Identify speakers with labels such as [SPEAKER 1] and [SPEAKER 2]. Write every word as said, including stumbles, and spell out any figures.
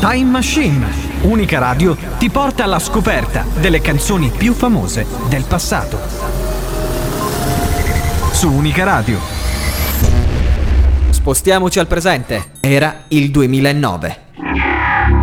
[SPEAKER 1] Time Machine, Unica Radio ti porta alla scoperta delle canzoni più famose del passato. Su Unica Radio.
[SPEAKER 2] Spostiamoci al presente. Era il duemilanove.